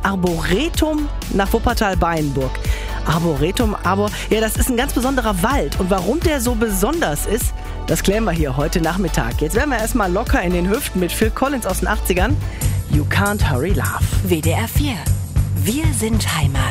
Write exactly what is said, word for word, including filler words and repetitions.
Arboretum nach Wuppertal-Beinburg. Arboretum, aber ja, das ist ein ganz besonderer Wald. Und warum der so besonders ist, das klären wir hier heute Nachmittag. Jetzt werden wir erstmal locker in den Hüften mit Phil Collins aus den achtzigern. You Can't Hurry Love. W D R vier. Wir sind Heimat.